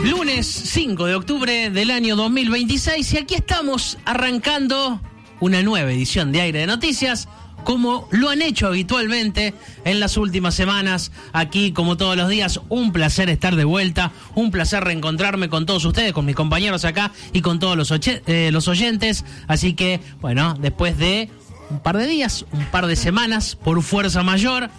Lunes 5 de octubre del año 2026 y aquí estamos arrancando una nueva edición de Aire de Noticias, como lo han hecho habitualmente en las últimas semanas. Aquí, como todos los días, un placer estar de vuelta, un placer reencontrarme con todos ustedes, con mis compañeros acá y con todos los oyentes. Así que, bueno, después de un par de días, un par de semanas, por fuerza mayor,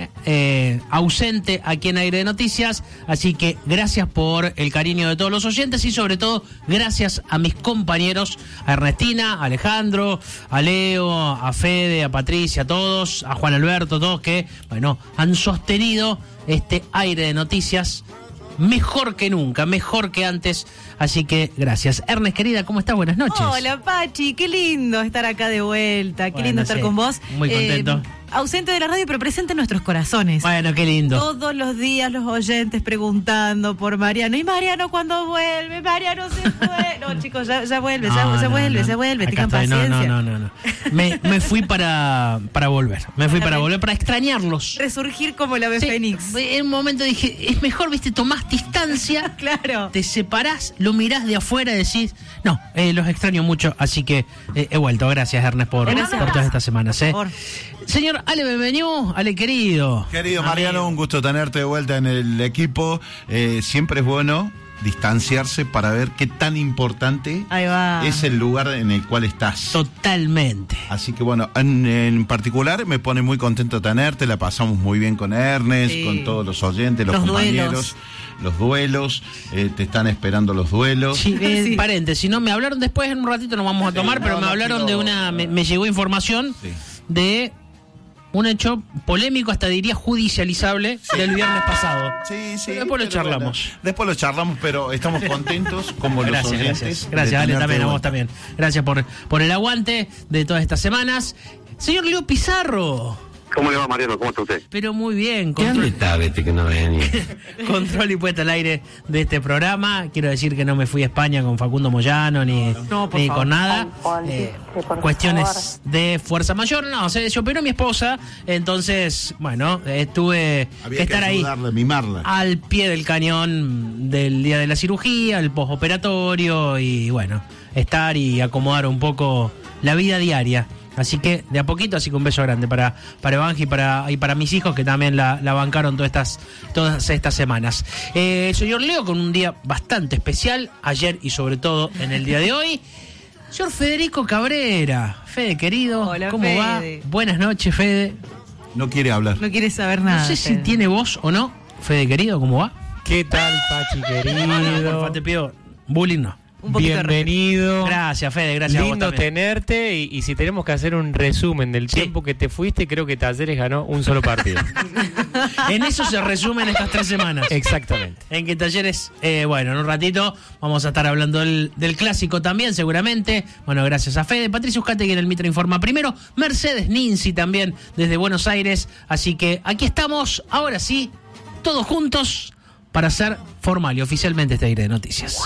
ausente aquí en Aire de Noticias, así que gracias por el cariño de todos los oyentes y sobre todo gracias a mis compañeros, a Ernestina, a Alejandro, a Leo, a Fede, a Patricia, a todos, a Juan Alberto, todos que, bueno, han sostenido este Aire de Noticias mejor que nunca, mejor que antes, así que gracias. Ernest, querida, ¿cómo estás? Buenas noches. Hola, Pachi, qué lindo estar acá de vuelta, qué lindo estar con vos. Muy contento. Ausente de la radio, pero presente en nuestros corazones. Bueno, qué lindo. Todos los días los oyentes preguntando por Mariano. ¿Y Mariano cuándo vuelve? Mariano se fue. No, chicos, ya vuelve, ya vuelve. Tengan paciencia. No. Me fui para volver. Para extrañarlos. Resurgir como la ave fénix. En un momento dije, es mejor, viste, tomás distancia. Claro. Te separás, lo mirás de afuera y decís, no, los extraño mucho, así que he vuelto. Gracias, Ernest, por todas estas semanas. Por favor. Señor Ale, bienvenido. Ale, querido. Querido Mariano, un gusto tenerte de vuelta en el equipo. Siempre es bueno distanciarse para ver qué tan importante es el lugar en el cual estás. Totalmente. Así que bueno, en particular me pone muy contento tenerte, la pasamos muy bien con Ernest, con todos los oyentes, los compañeros. Los duelos, te están esperando los duelos. Sí, paréntesis, ¿no? Me hablaron después, en un ratito nos vamos a tomar, pero me hablaron de una, me llegó información de un hecho polémico, hasta diría judicializable, del viernes pasado. Sí. Después lo charlamos. Bueno, después lo charlamos, pero estamos contentos como los oyentes. Gracias, Ale, también, a vos también. Gracias por el aguante de todas estas semanas. Señor Leo Pizarro. ¿Cómo le va, Mariano? ¿Cómo está usted? Pero muy bien. ¿Dónde está, vete que no venía? Control y puesta al aire de este programa. Quiero decir que no me fui a España con Facundo Moyano ni con nada. Cuestiones de fuerza mayor. No, se operó mi esposa. Entonces, bueno, tuve que estar ahí mimarla, al pie del cañón del día de la cirugía, el postoperatorio y bueno, estar y acomodar un poco la vida diaria. Así que de a poquito, así que un beso grande para Evangi y para mis hijos que también la bancaron todas estas semanas. Señor Leo, con un día bastante especial, ayer y sobre todo en el día de hoy. Señor Federico Cabrera, Fede querido, hola, ¿cómo Fede va? Buenas noches, Fede. No quiere hablar. No quiere saber nada. No sé Fede. si tiene voz o no. Fede querido, ¿cómo va? ¿Qué tal, Pachi querido? Porfa, te pido bullying, no. Un poquito bienvenido. Gracias, Fede, gracias. Lindo a vos también. tenerte y si tenemos que hacer un resumen del tiempo que te fuiste, creo que Talleres ganó un solo partido. En eso se resumen estas 3 semanas. Exactamente. En que Talleres, bueno, en un ratito vamos a estar hablando del clásico también, seguramente. Bueno, gracias a Fede. Patricio Uscategui en el Mitra Informa primero. Mercedes Ninzi también desde Buenos Aires. Así que aquí estamos, ahora sí, todos juntos para hacer formal y oficialmente este Aire de Noticias.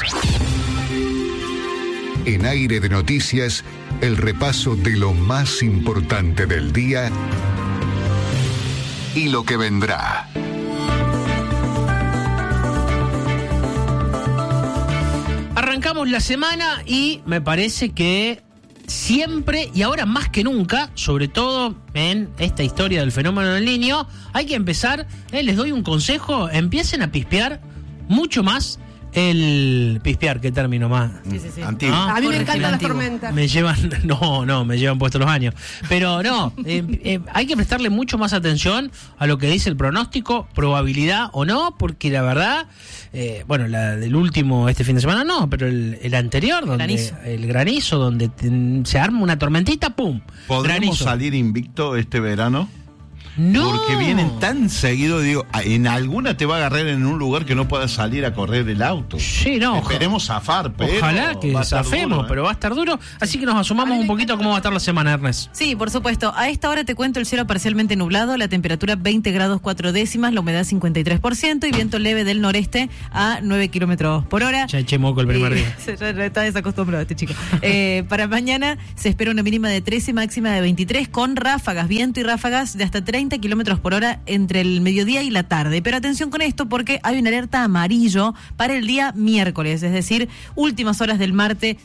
En Aire de Noticias, el repaso de lo más importante del día y lo que vendrá. Arrancamos la semana y me parece que siempre y ahora más que nunca, sobre todo en esta historia del fenómeno del Niño, hay que empezar, les doy un consejo, empiecen a pispear mucho más. El pispear, qué término más antiguo. A mí me encantan las tormentas. Me llevan puestos los años. Pero no, hay que prestarle mucho más atención a lo que dice el pronóstico, probabilidad o no, porque la verdad, la del último este fin de semana no, pero el anterior, el granizo, donde se arma una tormentita, ¡pum! ¿Podremos salir invicto este verano? No. Porque vienen tan seguido, digo, en alguna te va a agarrar en un lugar que no puedas salir a correr el auto. Sí, no. Esperemos zafar, pero ojalá que zafemos, duro, pero va a estar duro. Así que nos asomamos un poquito a cómo va a estar la semana, Ernest. Sí, por supuesto. A esta hora te cuento el cielo parcialmente nublado, la temperatura 20 grados 4 décimas, la humedad 53% y viento leve del noreste a 9 kilómetros por hora. Ya eché moco el primer día. Ya está desacostumbrado este chico. Para mañana se espera una mínima de 13 y máxima de 23 con ráfagas, viento y ráfagas de hasta 30 20 kilómetros por hora entre el mediodía y la tarde. Pero atención con esto, porque hay una alerta amarillo para el día miércoles, es decir, últimas horas del martes,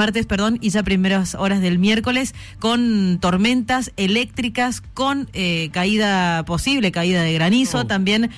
y ya primeras horas del miércoles, con tormentas eléctricas, con caída de granizo, también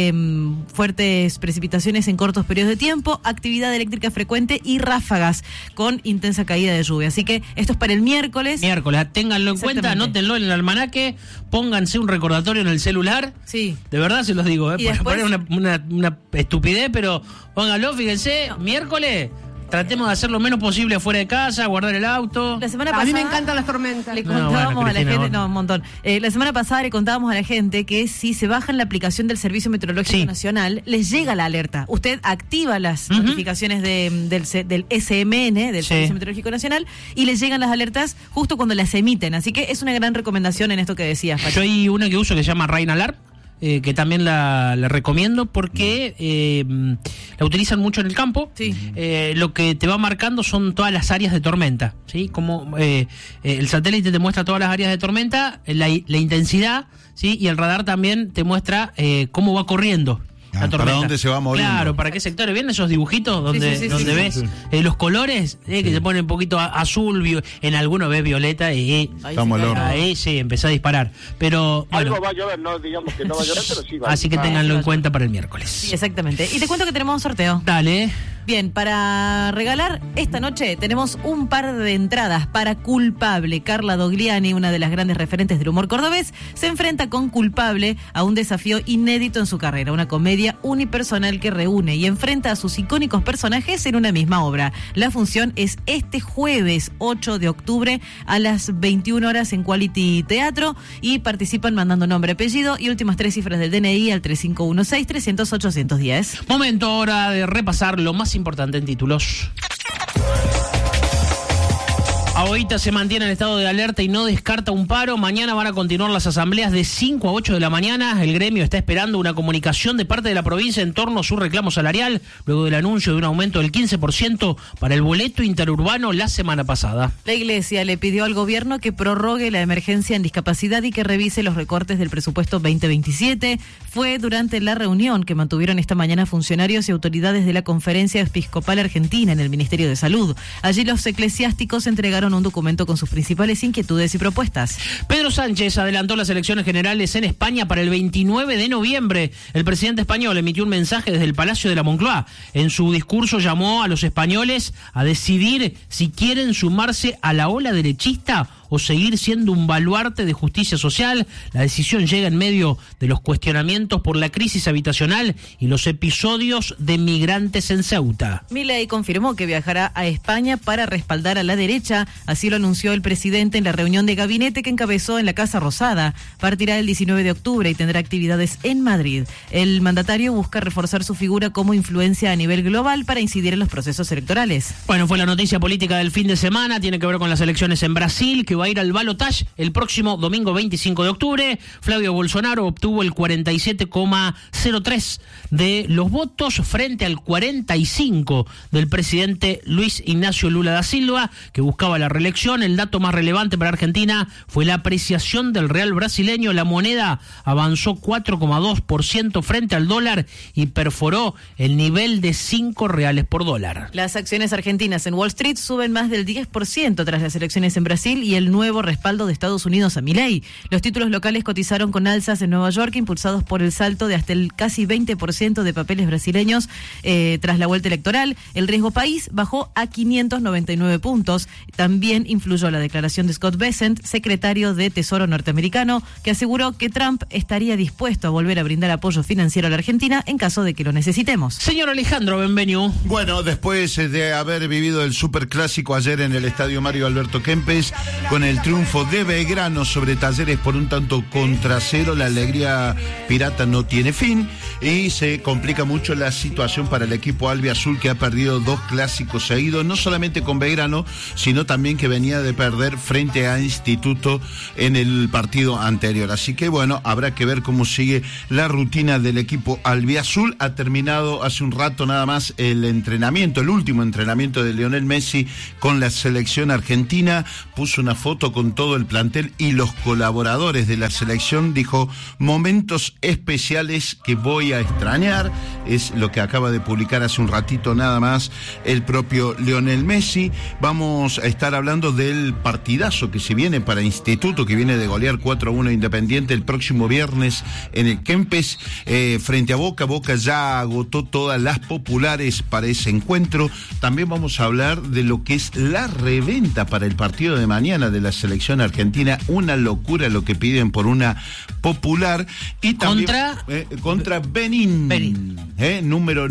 fuertes precipitaciones en cortos periodos de tiempo, actividad eléctrica frecuente y ráfagas con intensa caída de lluvia. Así que esto es para el miércoles. Ténganlo en cuenta, anótenlo en el almanaque, pónganse un recordatorio en el celular. Sí. De verdad se los digo, Y después, una estupidez, pero pónganlo, fíjense, miércoles. Tratemos de hacer lo menos posible afuera de casa, guardar el auto. La semana pasada, a mí me encantan las tormentas. Le contábamos a la gente, un montón. La semana pasada le contábamos a la gente que si se bajan la aplicación del Servicio Meteorológico Nacional, les llega la alerta. Usted activa las notificaciones del SMN, del Servicio Meteorológico Nacional, y les llegan las alertas justo cuando las emiten. Así que es una gran recomendación en esto que decías, Pachi. Yo hay una que uso que se llama Rain Alarm. Que también la recomiendo porque la utilizan mucho en el campo. Sí. Lo que te va marcando son todas las áreas de tormenta, ¿sí? Como el satélite te muestra todas las áreas de tormenta, la intensidad, ¿sí? Y el radar también te muestra cómo va corriendo la tormenta. ¿Para dónde se va moviendo? Claro, ¿para qué sectores? ¿Vienen esos dibujitos donde ves los colores? Que se ponen un poquito azul, en algunos ves violeta y ahí sí, empezó a disparar. Pero bueno, algo va a llover, no digamos que no va a llover, pero sí va. Así que ténganlo en cuenta para el miércoles. Sí, exactamente. Y te cuento que tenemos un sorteo. Dale. Bien, para regalar esta noche tenemos un par de entradas para Culpable. Carla Dogliani, una de las grandes referentes del humor cordobés, se enfrenta con Culpable a un desafío inédito en su carrera, una comedia unipersonal que reúne y enfrenta a sus icónicos personajes en una misma obra. La función es este jueves 8 de octubre a las 21 horas en Quality Teatro y participan mandando nombre, apellido y últimas 3 cifras del DNI al 3516-300-810. Momento ahora de repasar lo más importante en títulos. Ahoita se mantiene en estado de alerta y no descarta un paro. Mañana van a continuar las asambleas de 5 a 8 de la mañana. El gremio está esperando una comunicación de parte de la provincia en torno a su reclamo salarial, luego del anuncio de un aumento del 15% para el boleto interurbano la semana pasada. La Iglesia le pidió al gobierno que prorrogue la emergencia en discapacidad y que revise los recortes del presupuesto 2027. Fue durante la reunión que mantuvieron esta mañana funcionarios y autoridades de la Conferencia Episcopal Argentina en el Ministerio de Salud. Allí los eclesiásticos entregaron un documento con sus principales inquietudes y propuestas. Pedro Sánchez adelantó las elecciones generales en España para el 29 de noviembre. El presidente español emitió un mensaje desde el Palacio de la Moncloa. En su discurso llamó a los españoles a decidir si quieren sumarse a la ola derechista o seguir siendo un baluarte de justicia social. La decisión llega en medio de los cuestionamientos por la crisis habitacional y los episodios de migrantes en Ceuta. Milei confirmó que viajará a España para respaldar a la derecha. Así lo anunció el presidente en la reunión de gabinete que encabezó en la Casa Rosada. Partirá el 19 de octubre y tendrá actividades en Madrid. El mandatario busca reforzar su figura como influencia a nivel global para incidir en los procesos electorales. Bueno, fue la noticia política del fin de semana. Tiene que ver con las elecciones en Brasil, que va a ir al balotaje el próximo domingo 25 de octubre. Flavio Bolsonaro obtuvo el 47,03% de los votos frente al 45% del presidente Luis Ignacio Lula da Silva, que buscaba la reelección. El dato más relevante para Argentina fue la apreciación del real brasileño. La moneda avanzó 4,2% frente al dólar y perforó el nivel de 5 reales por dólar. Las acciones argentinas en Wall Street suben más del 10% tras las elecciones en Brasil y el nuevo respaldo de Estados Unidos a Milei. Los títulos locales cotizaron con alzas en Nueva York, impulsados por el salto de hasta el casi 20% de papeles brasileños tras la vuelta electoral. El riesgo país bajó a 599 puntos. También influyó la declaración de Scott Bessent, secretario de Tesoro norteamericano, que aseguró que Trump estaría dispuesto a volver a brindar apoyo financiero a la Argentina en caso de que lo necesitemos. Señor Alejandro Benvenu. Bueno, después de haber vivido el superclásico ayer en el estadio Mario Alberto Kempes, con el triunfo de Belgrano sobre Talleres por un tanto contra cero, la alegría pirata no tiene fin y se complica mucho la situación para el equipo albiazul, que ha perdido 2 clásicos seguidos, no solamente con Belgrano, sino también que venía de perder frente a Instituto en el partido anterior. Así que bueno, habrá que ver cómo sigue la rutina del equipo albiazul. Ha terminado hace un rato nada más el entrenamiento, el último entrenamiento de Lionel Messi con la selección argentina. Puso una foto con todo el plantel y los colaboradores de la selección. Dijo: momentos especiales que voy a extrañar. Es lo que acaba de publicar hace un ratito nada más el propio Lionel Messi. Vamos a estar hablando del partidazo que se viene para Instituto, que viene de golear 4-1 Independiente el próximo viernes en el Kempes, frente a Boca. Boca ya agotó todas las populares para ese encuentro. También vamos a hablar de lo que es la reventa para el partido de mañana de la selección argentina. Una locura lo que piden por una popular. Y también contra Benín. Número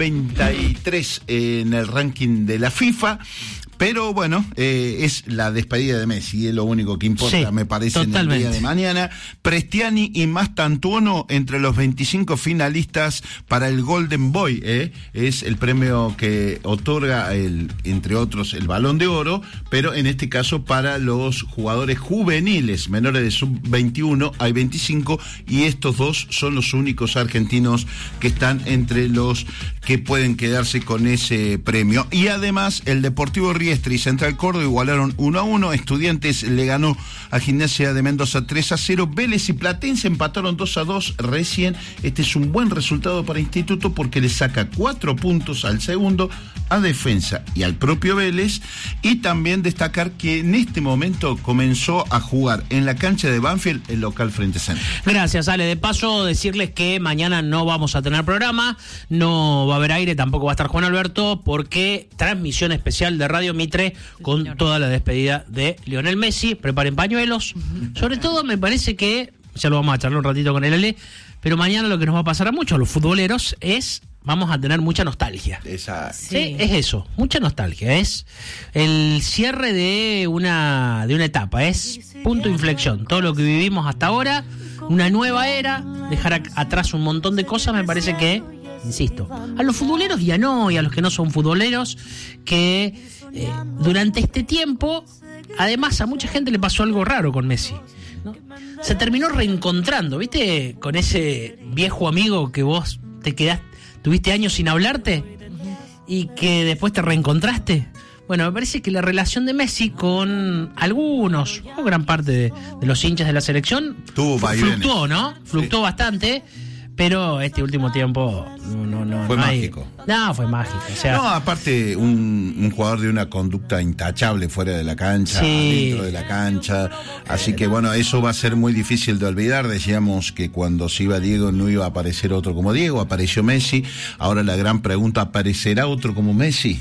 93 en el ranking de la FIFA. Pero bueno, es la despedida de Messi, es lo único que importa, sí, me parece, totalmente, en el día de mañana. Prestiani y Mastantuono entre los 25 finalistas para el Golden Boy, es el premio que otorga, entre otros, el Balón de Oro, pero en este caso para los jugadores juveniles, menores de sub-21, hay 25, y estos dos son los únicos argentinos que están entre los que pueden quedarse con ese premio. Y además, el Deportivo Riestra y Central Córdoba igualaron 1-1. Estudiantes le ganó a Gimnasia de Mendoza 3-0. Vélez y Platense empataron 2-2 recién. Este es un buen resultado para Instituto porque le saca 4 puntos al segundo, a Defensa y al propio Vélez. Y también destacar que en este momento comenzó a jugar en la cancha de Banfield el local frente a Central. Gracias, Ale. De paso, decirles que mañana no vamos a tener programa, no va a haber aire, tampoco va a estar Juan Alberto, porque transmisión especial de Radio Mitre con toda la despedida de Lionel Messi. Preparen pañuelos. Sobre todo me parece que, ya lo vamos a charlar un ratito con el Ale, pero mañana lo que nos va a pasar a muchos, a los futboleros, es vamos a tener mucha nostalgia. Exacto. Sí, es eso, mucha nostalgia. Es el cierre de una etapa, es punto de inflexión. Todo lo que vivimos hasta ahora, una nueva era, dejar atrás un montón de cosas, me parece que, insisto, a los futboleros y a los que no son futboleros, que durante este tiempo, además a mucha gente le pasó algo raro con Messi, ¿no? Se terminó reencontrando, ¿viste? Con ese viejo amigo que vos tuviste años sin hablarte y que después te reencontraste. Bueno, me parece que la relación de Messi con algunos, o gran parte de los hinchas de la selección, fluctuó, ¿no? Fluctuó bastante. Pero este último tiempo fue mágico. Fue mágico. O sea, aparte un jugador de una conducta intachable fuera de la cancha, sí, dentro de la cancha. Así que bueno, eso va a ser muy difícil de olvidar. Decíamos que cuando se iba Diego no iba a aparecer otro como Diego, apareció Messi. Ahora la gran pregunta, ¿aparecerá otro como Messi?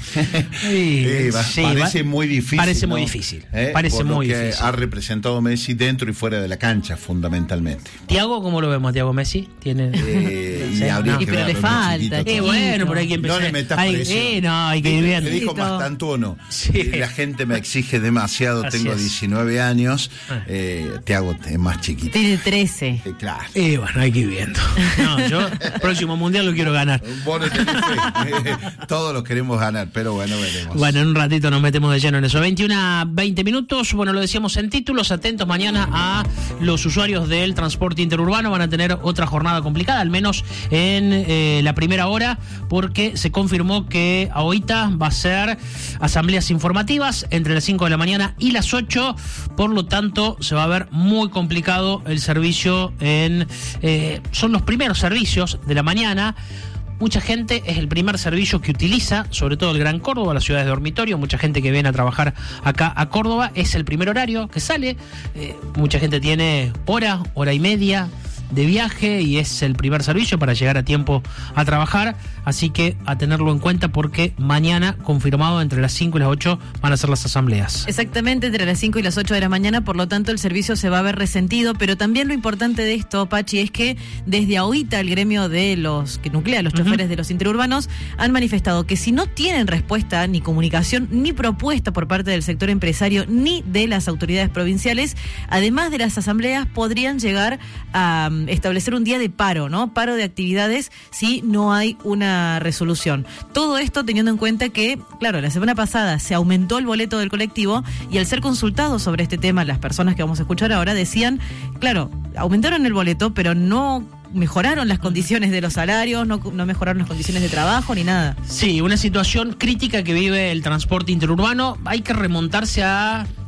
Parece muy difícil. Parece muy difícil. Parece muy difícil. Ha representado Messi dentro y fuera de la cancha, fundamentalmente. Thiago, ¿cómo lo vemos, Thiago Messi? Tiene... pero le falta. Bueno, por ahí que empezar. No le metas presión. Hay que ir bien. Te dijo Mastantuono. Sí. La gente me exige demasiado. Así tengo es. 19 años. Thiago es más chiquito. Tiene 13. Claro. Bueno, hay que ir viendo. Yo el próximo mundial lo quiero ganar. Todos lo queremos ganar, pero bueno, veremos. Bueno, en un ratito nos metemos de lleno en eso. 21:20 minutos. Bueno, lo decíamos en títulos. Atentos mañana a los usuarios del transporte interurbano. Van a tener otra jornada complicada, al menos en la primera hora, porque se confirmó que ahorita va a ser asambleas informativas entre las 5 de la mañana y las 8, por lo tanto se va a ver muy complicado el servicio son los primeros servicios de la mañana. Mucha gente es el primer servicio que utiliza, sobre todo el Gran Córdoba, las ciudades de dormitorio. Mucha gente que viene a trabajar acá a Córdoba, es el primer horario que sale. Mucha gente tiene hora y media de viaje y es el primer servicio para llegar a tiempo a trabajar, así que a tenerlo en cuenta porque mañana, confirmado, entre las 5 y las 8 van a ser las asambleas. Exactamente, entre las 5 y las 8 de la mañana, por lo tanto el servicio se va a ver resentido, pero también lo importante de esto, Pachi, es que desde ahorita el gremio de los que nuclea los choferes de los interurbanos han manifestado que si no tienen respuesta, ni comunicación, ni propuesta por parte del sector empresario, ni de las autoridades provinciales, además de las asambleas, podrían llegar a establecer un día de paro, ¿no? Paro de actividades si no hay una resolución. Todo esto teniendo en cuenta que, claro, la semana pasada se aumentó el boleto del colectivo y al ser consultados sobre este tema, las personas que vamos a escuchar ahora decían, claro, aumentaron el boleto, pero no mejoraron las condiciones de los salarios, no mejoraron las condiciones de trabajo ni nada. Sí, una situación crítica que vive el transporte interurbano. Hay que remontarse a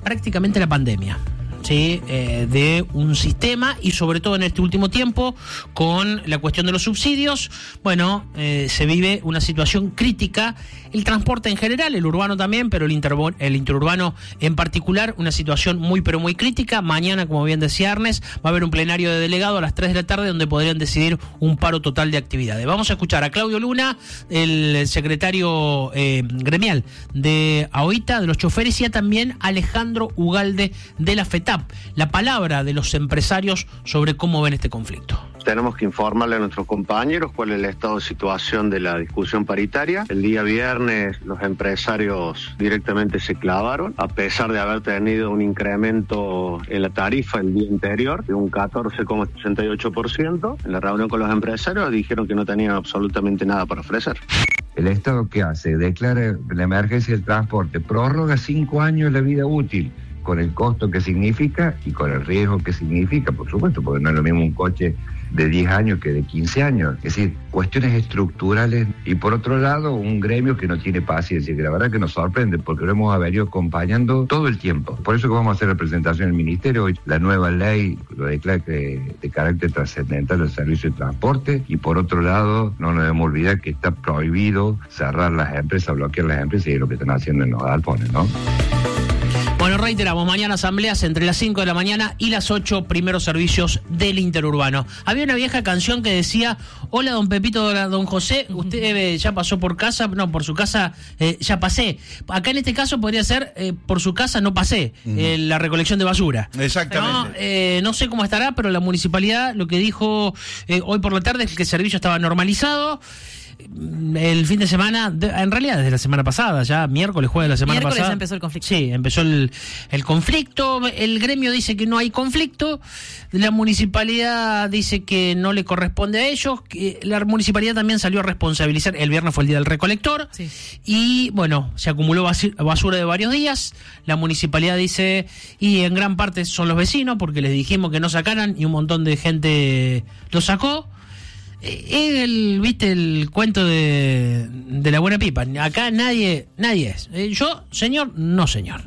prácticamente la pandemia. ¿Sí? De un sistema y sobre todo en este último tiempo con la cuestión de los subsidios, bueno, se vive una situación crítica, el transporte en general, el urbano también, pero el interurbano en particular, una situación muy pero muy crítica. Mañana, como bien decía Arnes, va a haber un plenario de delegado a las 3 de la tarde donde podrían decidir un paro total de actividades. Vamos a escuchar a Claudio Luna, el secretario gremial de AOITA, de los choferes, y también a Alejandro Ugalde de la FETAP. La palabra de los empresarios sobre cómo ven este conflicto. Tenemos que informarle a nuestros compañeros cuál es el estado de situación de la discusión paritaria. El día viernes los empresarios directamente se clavaron, a pesar de haber tenido un incremento en la tarifa el día anterior de un 14,68%. En la reunión con los empresarios dijeron que no tenían absolutamente nada para ofrecer. El Estado, ¿qué hace? Declara la emergencia del transporte, prorroga 5 años la vida útil, con el costo que significa y con el riesgo que significa, por supuesto, porque no es lo mismo un coche de 10 años que de 15 años. Es decir, cuestiones estructurales. Y por otro lado, un gremio que no tiene paciencia, que la verdad que nos sorprende, porque lo hemos venido acompañando todo el tiempo. Por eso que vamos a hacer la presentación en el Ministerio hoy. La nueva ley lo declara de carácter trascendental del servicio de transporte. Y por otro lado, no nos debemos olvidar que está prohibido cerrar las empresas, bloquear las empresas, y es lo que están haciendo en los galpones, ¿no? Bueno, reiteramos, mañana asambleas entre las 5 de la mañana y las 8, primeros servicios del interurbano. Había una vieja canción que decía: hola don Pepito, hola don José, usted ya pasó por casa, no, por su casa ya pasé. Acá en este caso podría ser por su casa no pasé, la recolección de basura. Exactamente. No sé cómo estará, pero la municipalidad lo que dijo hoy por la tarde es que el servicio estaba normalizado. El fin de semana, en realidad desde la semana pasada, ya miércoles, jueves de la semana pasada. Ya empezó el conflicto. Sí, empezó el conflicto. El gremio dice que no hay conflicto. La municipalidad dice que no le corresponde a ellos. Que la municipalidad también salió a responsabilizar. El viernes fue el día del recolector. Sí. Y bueno, se acumuló basura de varios días. La municipalidad dice, y en gran parte son los vecinos, porque les dijimos que no sacaran y un montón de gente lo sacó. ¿Viste el cuento de la buena pipa? Acá nadie es. Yo, señor, no, señor.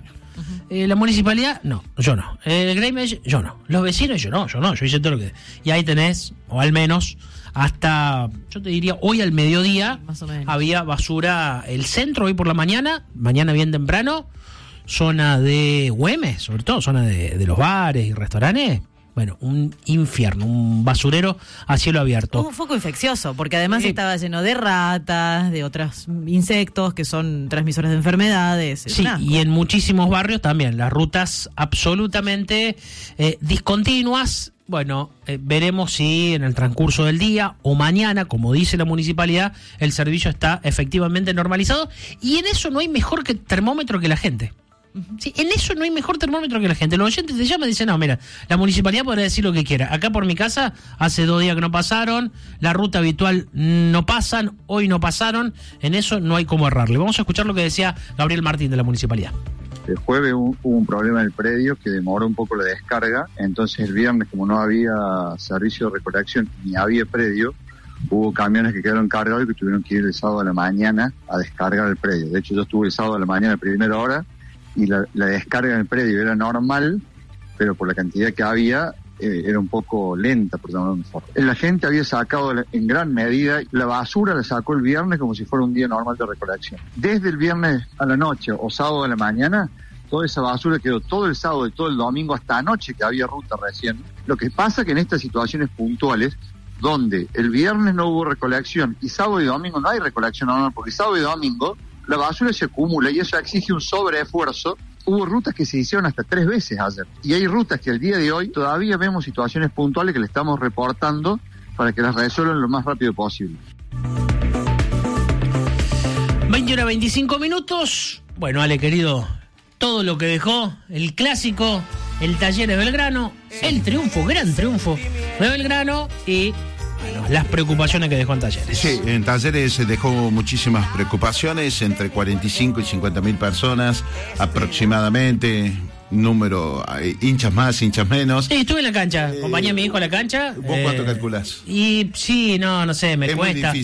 La municipalidad, no, yo no. El gremio, yo no. Los vecinos, yo no. Yo hice todo lo que... Y ahí tenés, o al menos, hasta, yo te diría, hoy al mediodía, más o menos, había basura. El centro, hoy por la mañana bien temprano, zona de Güemes, sobre todo, zona de los bares y restaurantes. Bueno, un infierno, un basurero a cielo abierto. Un foco infeccioso, porque además estaba lleno de ratas, de otros insectos que son transmisores de enfermedades. Sí, y en muchísimos barrios también, las rutas absolutamente discontinuas. Bueno, veremos si en el transcurso del día o mañana, como dice la municipalidad, el servicio está efectivamente normalizado. Y en eso no hay mejor termómetro que la gente. Sí, en eso no hay mejor termómetro que la gente. Los oyentes te llaman y dicen: no, mira, la municipalidad podrá decir lo que quiera. Acá por mi casa hace 2 días que no pasaron, la ruta habitual no pasan, hoy no pasaron. En eso no hay cómo errarle. Vamos a escuchar lo que decía Gabriel Martín de la municipalidad. El jueves hubo un problema en el predio que demoró un poco la descarga. Entonces el viernes, como no había servicio de recolección ni había predio, hubo camiones que quedaron cargados y que tuvieron que ir el sábado a la mañana a descargar el predio. De hecho, yo estuve el sábado a la mañana a primera hora y la descarga en el predio era normal, pero por la cantidad que había era un poco lenta, por llamarlo mejor. La gente había sacado en gran medida, la basura la sacó el viernes como si fuera un día normal de recolección. Desde el viernes a la noche o sábado a la mañana, toda esa basura quedó todo el sábado y todo el domingo hasta anoche, que había ruta recién. Lo que pasa que en estas situaciones puntuales, donde el viernes no hubo recolección y sábado y domingo no hay recolección normal, porque sábado y domingo la basura se acumula y eso exige un sobreesfuerzo. Hubo rutas que se hicieron hasta 3 veces ayer. Y hay rutas que al día de hoy todavía vemos situaciones puntuales que le estamos reportando para que las resuelvan lo más rápido posible. 21:25. Bueno, Ale, querido, todo lo que dejó el clásico, el Talleres Belgrano, el triunfo, gran triunfo de Belgrano y... bueno, las preocupaciones que dejó en Talleres. Sí, en Talleres se dejó muchísimas preocupaciones, entre 45 y 50.000 personas aproximadamente, número, hinchas más, hinchas menos. Sí, estuve en la cancha, acompañé a mi hijo a la cancha. ¿Vos cuánto calculás? Y sí, no sé, me cuesta. Es muy difícil.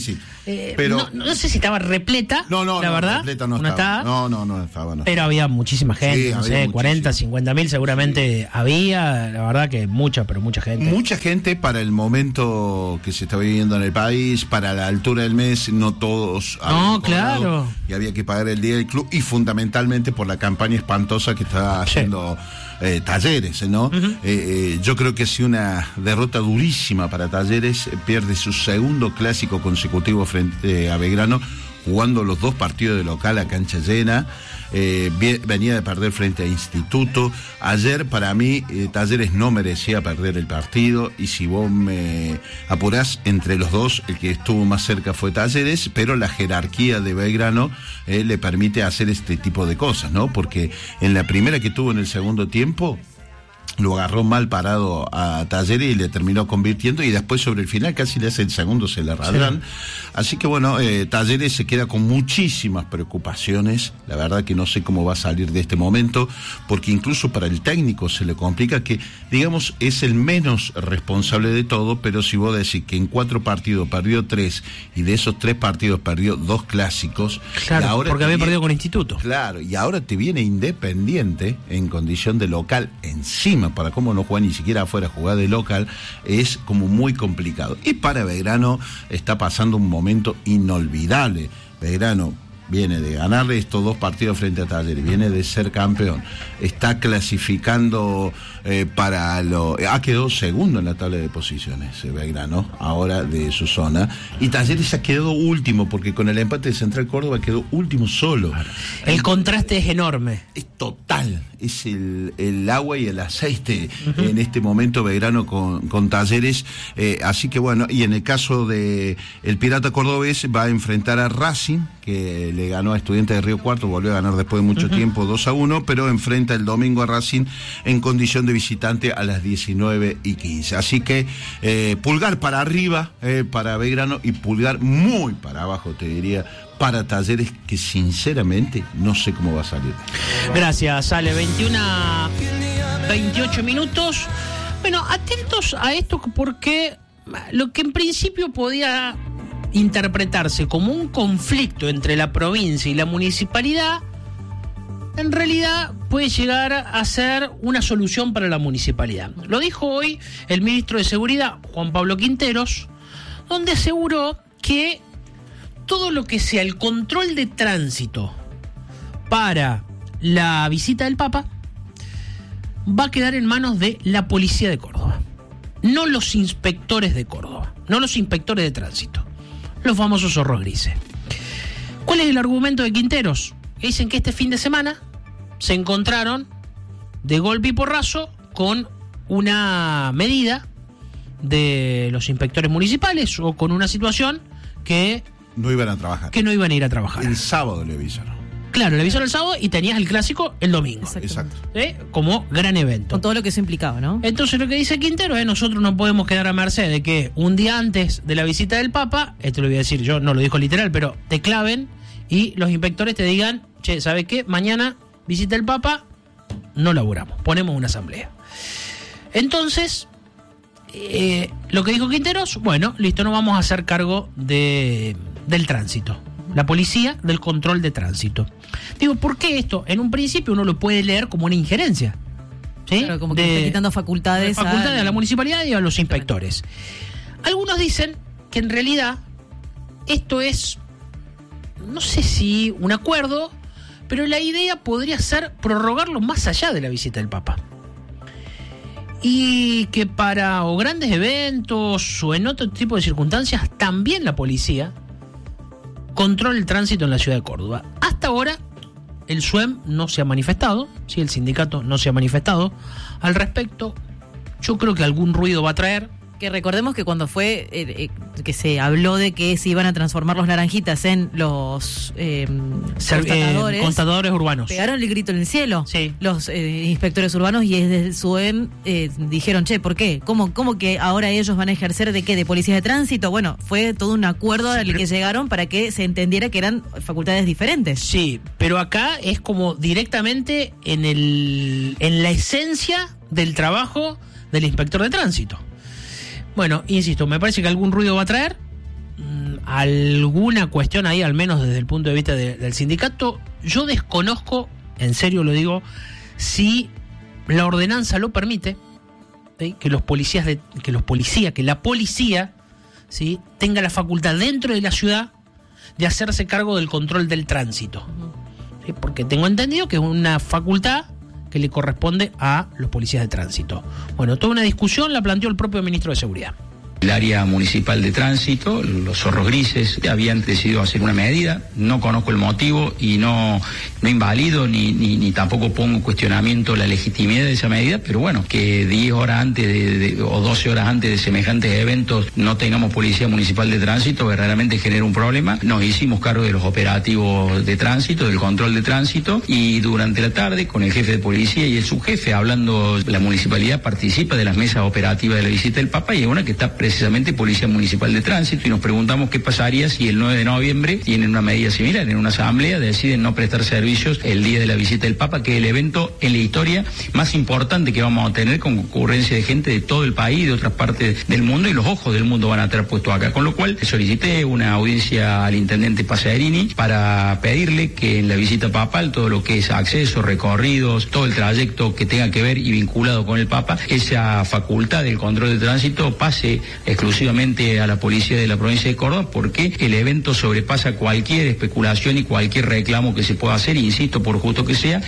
Pero no sé si estaba repleta, la verdad. Repleta no estaba. No estaba. Pero había muchísima gente, Sí, no había sé, 40, 50 mil seguramente había, la verdad que mucha gente. Mucha gente para el momento que se está viviendo en el país, para la altura del mes, no todos habían cobrado, claro. y había que pagar el día del club, y fundamentalmente por la campaña espantosa que está haciendo Talleres, ¿no? Uh-huh. Yo creo que ha sido una derrota durísima para Talleres, pierde su segundo clásico consecutivo frente a Belgrano, jugando los 2 partidos de local a cancha llena. Venía de perder frente a Instituto. Ayer, para mí, Talleres no merecía perder el partido, y si vos me apurás, entre los dos, el que estuvo más cerca fue Talleres, pero la jerarquía de Belgrano le permite hacer este tipo de cosas, ¿no? Porque en la primera que tuvo en el segundo tiempo, lo agarró mal parado a Talleres y le terminó convirtiendo, y después sobre el final casi le hace el segundo, se le radran. Sí. Así que bueno, Talleres se queda con muchísimas preocupaciones. La verdad que no sé cómo va a salir de este momento, porque incluso para el técnico se le complica, que digamos es el menos responsable de todo, pero si vos decís que en 4 partidos perdió 3, y de esos 3 partidos perdió 2 clásicos, claro, y ahora porque había perdido con Instituto. Claro, y ahora te viene Independiente en condición de local encima, para cómo no juega ni siquiera afuera, jugar de local, es como muy complicado. Y para Belgrano está pasando un momento inolvidable. Belgrano viene de ganarle estos 2 partidos frente a Talleres, viene de ser campeón, está clasificando quedó segundo en la tabla de posiciones Belgrano, ahora de su zona, y Talleres ha quedado último, porque con el empate de Central Córdoba quedó último solo. El contraste es enorme. Es total, es el agua y el aceite en este momento Belgrano con Talleres, así que bueno, y en el caso de el Pirata Cordobés va a enfrentar a Racing, que le ganó a Estudiantes de Río Cuarto, volvió a ganar después de mucho tiempo 2-1, pero enfrenta el domingo a Racing en condición de visitante a las 19:15. Así que pulgar para arriba para Belgrano, y pulgar muy para abajo, te diría, para Talleres, que sinceramente no sé cómo va a salir. Gracias, Ale. 21:28 minutos. Bueno, atentos a esto, porque lo que en principio podía interpretarse como un conflicto entre la provincia y la municipalidad, en realidad puede llegar a ser una solución para la municipalidad. Lo dijo hoy el ministro de Seguridad, Juan Pablo Quinteros, donde aseguró que todo lo que sea el control de tránsito para la visita del Papa va a quedar en manos de la policía de Córdoba, no los inspectores de Córdoba, no los inspectores de tránsito, los famosos zorros grises. ¿Cuál es el argumento de Quinteros? Que dicen que este fin de semana se encontraron de golpe y porrazo con una medida de los inspectores municipales, o con una situación que no iban a trabajar. Que no iban a ir a trabajar. El sábado le avisaron. Claro, le avisaron el sábado y tenías el clásico el domingo. Exacto. Como gran evento. Con todo lo que eso implicaba, ¿no? Entonces lo que dice Quintero es: nosotros no podemos quedar a merced de que un día antes de la visita del Papa, esto lo voy a decir yo, no lo dijo literal, pero te claven y los inspectores te digan: che, ¿sabe qué? Mañana visita el Papa, no laburamos, ponemos una asamblea. Entonces, lo que dijo Quinteros: bueno, listo, no vamos a hacer cargo del tránsito. La policía del control de tránsito. Digo, ¿por qué esto? En un principio uno lo puede leer como una injerencia, ¿sí? Claro, como que está quitando facultades a la municipalidad y a los inspectores. Algunos dicen que en realidad esto es, no sé si un acuerdo, pero la idea podría ser prorrogarlo más allá de la visita del Papa. Y que para o grandes eventos o en otro tipo de circunstancias, también la policía controla el tránsito en la ciudad de Córdoba. Hasta ahora el SUEM no se ha manifestado, ¿sí? El sindicato no se ha manifestado al respecto. Yo creo que algún ruido va a traer. Que recordemos que cuando fue que se habló de que se iban a transformar los naranjitas en los constatadores urbanos, pegaron el grito en el cielo, sí, los inspectores urbanos, y desde el SUEM dijeron: che, ¿por qué? ¿Cómo que ahora ellos van a ejercer de qué? ¿De policías de tránsito? Bueno, fue todo un acuerdo al que llegaron para que se entendiera que eran facultades diferentes. Sí, pero acá es como directamente en la esencia del trabajo del inspector de tránsito. Bueno, insisto, me parece que algún ruido va a traer. alguna cuestión ahí, al menos desde el punto de vista del sindicato. Yo desconozco, en serio lo digo, si la ordenanza lo permite, ¿sí? que la policía, ¿sí? tenga la facultad dentro de la ciudad de hacerse cargo del control del tránsito. ¿Sí? Porque tengo entendido que es una facultad que le corresponde a los policías de tránsito. Bueno, toda una discusión la planteó el propio ministro de Seguridad. El área municipal de tránsito, los zorros grises, habían decidido hacer una medida. No conozco el motivo y no invalido ni tampoco pongo en cuestionamiento la legitimidad de esa medida, pero bueno, que 10 horas antes o 12 horas antes de semejantes eventos no tengamos policía municipal de tránsito verdaderamente genera un problema. Nos hicimos cargo de los operativos de tránsito, del control de tránsito, y durante la tarde con el jefe de policía y el subjefe hablando, la municipalidad participa de las mesas operativas de la visita del Papa y hay una que está precisamente Policía Municipal de Tránsito, y nos preguntamos qué pasaría si el 9 de noviembre tienen una medida similar, en una asamblea deciden no prestar servicios el día de la visita del Papa, que es el evento en la historia más importante que vamos a tener, con concurrencia de gente de todo el país, de otras partes del mundo, y los ojos del mundo van a estar puestos acá, con lo cual solicité una audiencia al intendente Pasarini para pedirle que en la visita papal todo lo que es acceso, recorridos, todo el trayecto que tenga que ver y vinculado con el Papa, esa facultad del control de tránsito pase exclusivamente a la policía de la provincia de Córdoba, porque el evento sobrepasa cualquier especulación y cualquier reclamo que se pueda hacer, insisto, por justo que sea.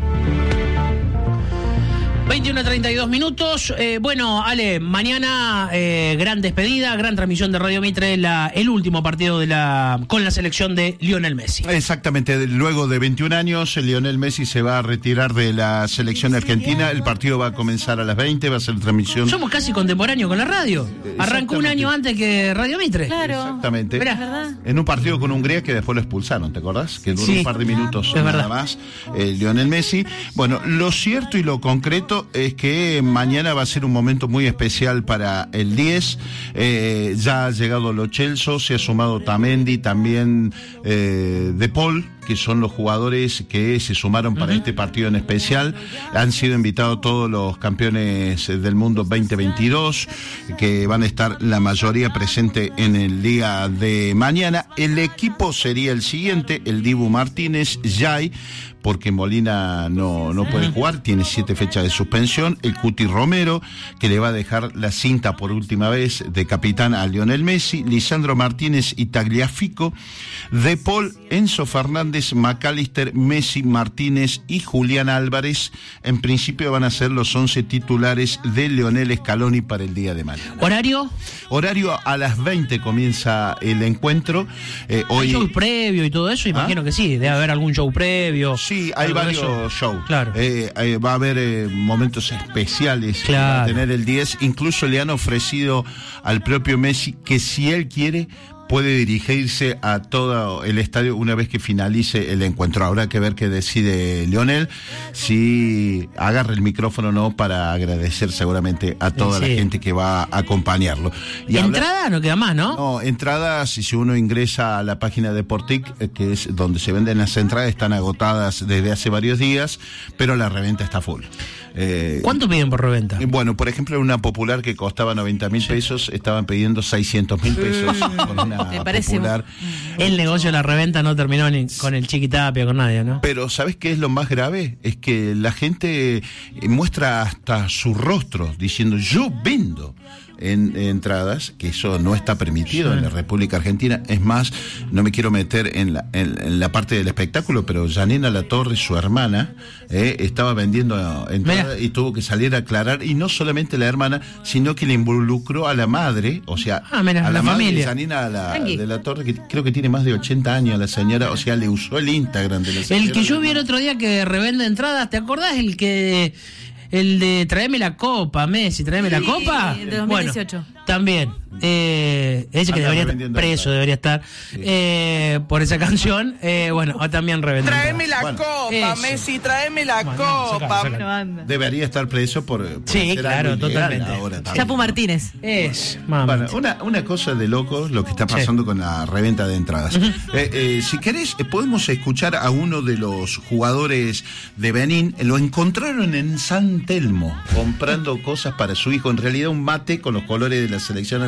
21:32 minutos. Bueno, Ale, mañana gran despedida, gran transmisión de Radio Mitre, el último partido con la selección de Lionel Messi. Exactamente, luego de 21 años, Lionel Messi se va a retirar de la selección argentina. El partido va a comenzar a las 20, va a ser transmisión. Somos casi contemporáneos con la radio. Arrancó un año antes que Radio Mitre. Claro. Exactamente. ¿Verdad? En un partido con Hungría que después lo expulsaron, ¿te acordás? Que duró un par de minutos nada más. Lionel Messi. Bueno, lo cierto y lo concreto es que mañana va a ser un momento muy especial para el 10. Ya ha llegado Lo Celso, se ha sumado Tamendi, también De Paul, que son los jugadores que se sumaron para este partido en especial. Han sido invitados todos los campeones del mundo 2022, que van a estar la mayoría presente en el día de mañana. El equipo sería el siguiente: el Dibu Martínez, Jai, porque Molina no puede jugar, tiene 7 fechas de suspensión, el Cuti Romero, que le va a dejar la cinta por última vez de capitán a Lionel Messi, Lisandro Martínez y Tagliafico, De Paul, Enzo Fernández, McAllister, Messi, Martínez y Julián Álvarez. En principio van a ser los 11 titulares de Lionel Scaloni para el día de mañana. ¿Horario? Horario a las 20 comienza el encuentro. Hoy... ¿Hay show previo y todo eso? Imagino que sí, debe haber algún show previo. Sí, hay varios shows. Claro. Va a haber momentos especiales que va a tener el 10. Incluso le han ofrecido al propio Messi que si él quiere puede dirigirse a todo el estadio una vez que finalice el encuentro. Habrá que ver qué decide Lionel, si agarra el micrófono o no, para agradecer seguramente a toda la gente que va a acompañarlo. Y entrada no queda más, ¿no? No, entradas, si uno ingresa a la página de Portic, que es donde se venden las entradas, están agotadas desde hace varios días, pero la reventa está full. ¿Cuánto piden por reventa? Bueno, por ejemplo, una popular que costaba 90.000 pesos, estaban pidiendo 600.000 pesos por una popular. El negocio de la reventa no terminó ni con el Chiquitapia, con nadie, ¿no? Pero ¿sabes qué es lo más grave? Es que la gente muestra hasta su rostro diciendo: yo vendo en entradas, que eso no está permitido en la República Argentina. Es más, no me quiero meter en la parte del espectáculo, pero Janina Latorre, su hermana, estaba vendiendo entradas y tuvo que salir a aclarar, y no solamente la hermana, sino que le involucró a la madre, o sea, a la madre de Janina de Latorre, que creo que tiene más de 80 años la señora, o sea, le usó el Instagram de la señora. El que yo vi el otro día que revende entradas, ¿te acordás? El de Traeme la Copa, Messi, Traeme la Copa. El de 2018. Bueno, también. Ese que debería estar preso, debería estar por esa canción. Bueno, también revendiendo. Traeme la Copa, Messi, traeme la Copa. Debería estar preso por sí, claro, totalmente. Chapu Martínez. Bueno, una cosa de locos lo que está pasando con la reventa de entradas. Si querés, podemos escuchar a uno de los jugadores de Benín. Lo encontraron en San Telmo comprando cosas para su hijo. En realidad, un mate con los colores de la selección argentina.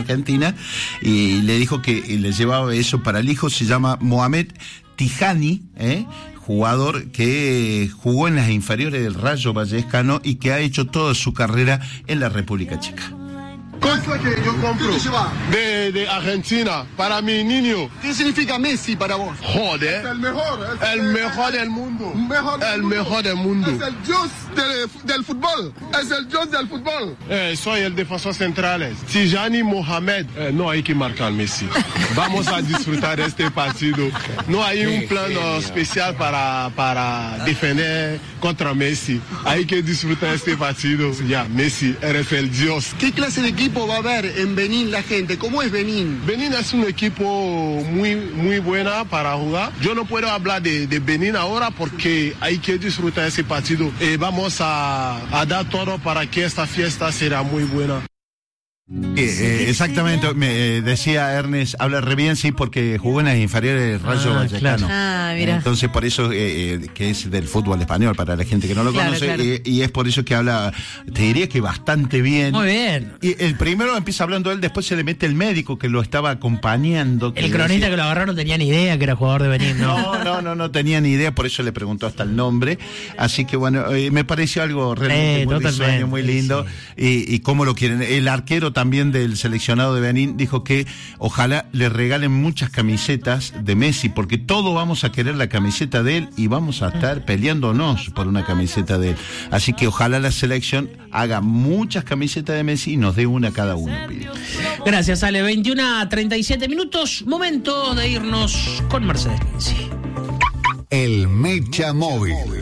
Argentina, y le dijo que le llevaba eso para el hijo. Se llama Mohamed Tijani, jugador que jugó en las inferiores del Rayo Vallecano y que ha hecho toda su carrera en la República Checa. Cosa que yo compro de Argentina para mi niño. ¿Qué significa Messi para vos? Joder. Es el mejor del mundo. El mejor del mundo. Es el dios del fútbol. Es el dios del fútbol. Soy el defensor central. Tijani Mohamed. No hay que marcar Messi. Vamos a disfrutar este partido. No hay un plan especial para defender contra Messi. Hay que disfrutar este partido. Ya, Messi, eres el dios. ¿Qué clase de equipo va a haber en Benín la gente? ¿Cómo es Benín? Benín es un equipo muy buena para jugar. Yo no puedo hablar de Benín ahora porque hay que disfrutar ese partido. Vamos a dar todo para que esta fiesta será muy buena. Exactamente, me decía Ernest, habla re bien, sí, porque jugó en las inferiores del Rayo Vallecano. Claro. Mira. Entonces, por eso que es del fútbol español, para la gente que no lo conoce, claro. Y es por eso que habla, te diría que bastante bien. Muy bien. Y el primero empieza hablando él, después se le mete el médico que lo estaba acompañando. El cronista que lo agarró no tenía ni idea que era jugador de Benín, ¿no? No tenía ni idea, por eso le preguntó hasta el nombre. Así que bueno, me pareció algo realmente muy risueño, muy lindo. Sí. Y cómo lo quieren. El arquero también del seleccionado de Benín dijo que ojalá le regalen muchas camisetas de Messi, porque todos vamos a querer la camiseta de él y vamos a estar peleándonos por una camiseta de él. Así que ojalá la selección haga muchas camisetas de Messi y nos dé una cada uno. Gracias, Ale. 21:37 minutos. Momento de irnos con Mercedes Lindsay. El Mecha Móvil.